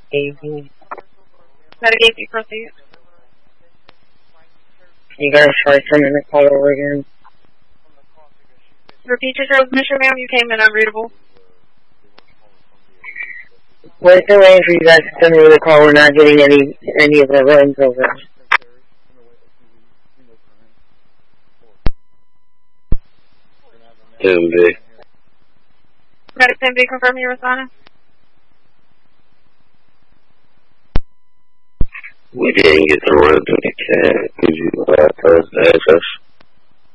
AV. Medicaid, proceed. You gotta try sending the call over again. Repeat your transmission, ma'am. You came in unreadable. What's the way for you guys to send me the call? We're not getting any of the runs over. MB. Medic 10B, confirm your responding. We didn't get the run to the cat. Could you tell us the address?